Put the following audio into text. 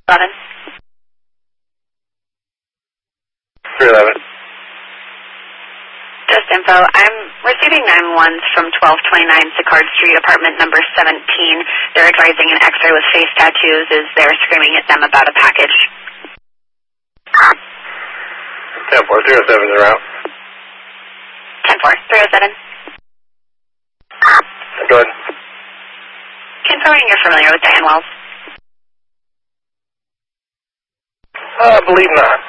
11. 311. Just info. I'm receiving 911s from 1229 Sicard Street, apartment number 17. They're advising an X-ray with face tattoos as they're screaming at them about a package. 10-4, 307 is around. 10-4, 307. Go ahead. Confirming you're familiar with Diane Wells. I believe not.